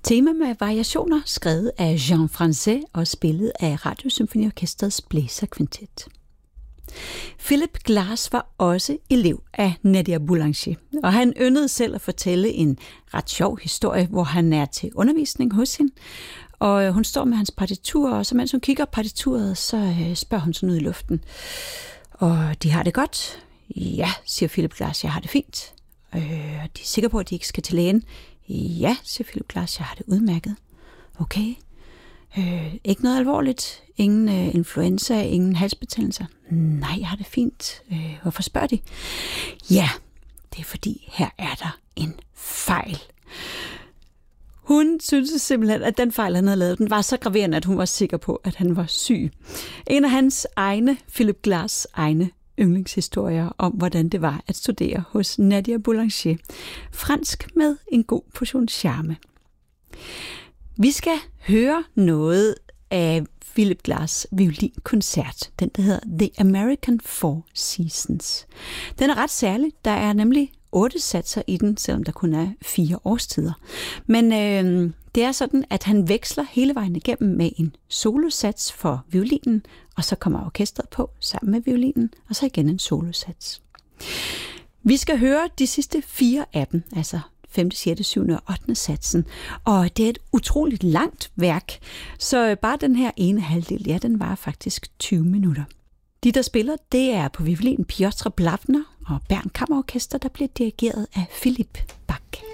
Tema med variationer skrevet af Jean Franzé og spillet af Radiosymfoniorkestrets blæserkvintet. Philip Glass var også elev af Nadia Boulanger, og han yndede selv at fortælle en ret sjov historie, hvor han er til undervisning hos hende, og hun står med hans partitur, og så mens hun kigger på partituret, så spørger hun sådan ud i luften. Og de har det godt? Ja, siger Philip Glass, jeg har det fint. De er sikre på, at de ikke skal til lægen? Ja, siger Philip Glass, jeg har det udmærket. Okay. Ikke noget alvorligt? Ingen influenza? Ingen halsbetændelser? Nej, jeg har det fint. Hvorfor spørger de? Ja, det er fordi, her er der en fejl. Hun synes simpelthen, at den fejl, han havde lavet, den var så graverende, at hun var sikker på, at han var syg. En af hans egne, Philip Glass' egne yndlingshistorier om, hvordan det var at studere hos Nadia Boulanger. Fransk med en god portion charme. Vi skal høre noget af Philip Glass' violinkoncert. Den, der hedder The American Four Seasons. Den er ret særlig. Der er nemlig 8 satser i den, selvom der kun er 4 årstider. Men det er sådan, at han veksler hele vejen igennem med en solosats for violinen, og så kommer orkestret på sammen med violinen, og så igen en solosats. Vi skal høre de sidste 4 af dem, altså 5., 6., 7. og 8. satsen. Og det er et utroligt langt værk, så bare den her ene halvdel, ja, den var faktisk 20 minutter. De, der spiller, det er på violin Piotr Blavner og Bern Kammerorkester, der bliver dirigeret af Philip Bach.